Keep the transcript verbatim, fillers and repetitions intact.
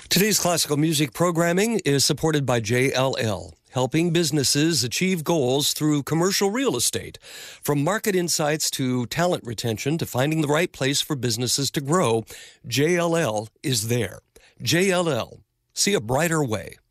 Today's classical music programming is supported by J L L, helping businesses achieve goals through commercial real estate. From market insights to talent retention to finding the right place for businesses to grow, J L L is there. J L L, see a brighter way.